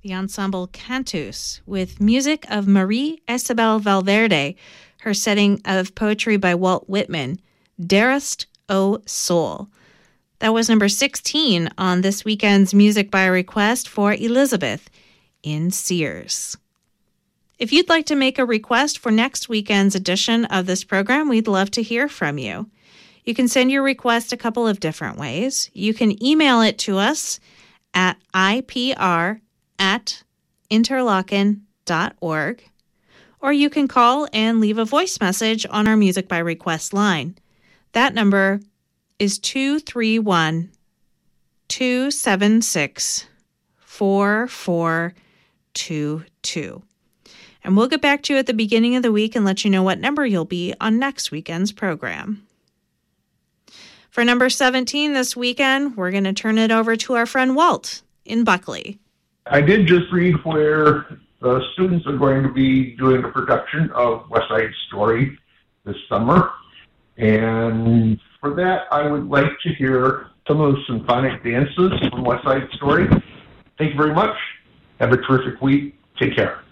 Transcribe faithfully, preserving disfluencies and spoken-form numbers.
the ensemble Cantus, with music of Marie Isabel Valverde, her setting of poetry by Walt Whitman, Dearest, O Soul. That was number sixteen on this weekend's Music by Request for Elizabeth in Sears. If you'd like to make a request for next weekend's edition of this program, we'd love to hear from you. You can send your request a couple of different ways. You can email it to us at I P R at interlochen dot org, or you can call and leave a voice message on our Music by Request line. That number is two three one, two seven six, four four two two. And we'll get back to you at the beginning of the week and let you know what number you'll be on next weekend's program. For number seventeen this weekend, we're going to turn it over to our friend Walt in Buckley. I did just read where the students are going to be doing a production of West Side Story this summer. And for that, I would like to hear some of the symphonic dances from West Side Story. Thank you very much. Have a terrific week. Take care.